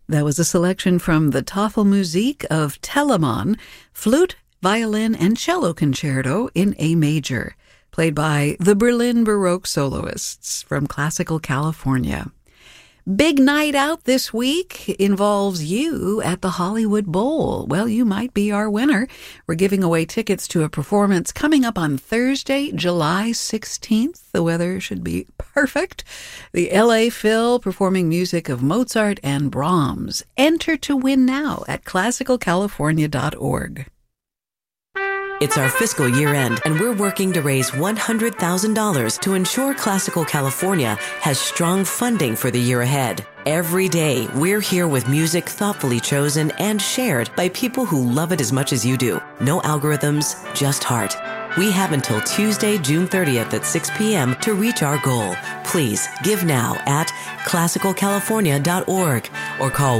That was a selection from the Tafelmusik of Telemann, flute, violin, and cello concerto in A major, played by the Berlin Baroque soloists from Classical California. Big night out this week involves you at the Hollywood Bowl. Well, you might be our winner. We're giving away tickets to a performance coming up on Thursday, July 16th. The weather should be perfect. The LA Phil performing music of Mozart and Brahms. Enter to win now at classicalcalifornia.org. It's our fiscal year end, and we're working to raise $100,000 to ensure Classical California has strong funding for the year ahead. Every day, we're here with music thoughtfully chosen and shared by people who love it as much as you do. No algorithms, just heart. We have until Tuesday, June 30th at 6 p.m. to reach our goal. Please give now at classicalcalifornia.org or call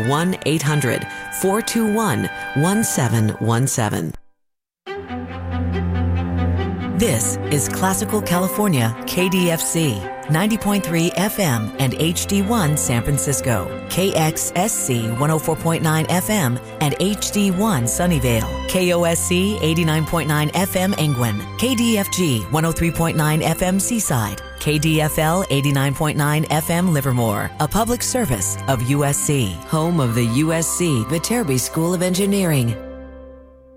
1-800-421-1717. This is Classical California, KDFC, 90.3 FM and HD1 San Francisco, KXSC 104.9 FM and HD1 Sunnyvale, KOSC 89.9 FM Angwin, KDFG 103.9 FM Seaside, KDFL 89.9 FM Livermore, a public service of USC, home of the USC Viterbi School of Engineering.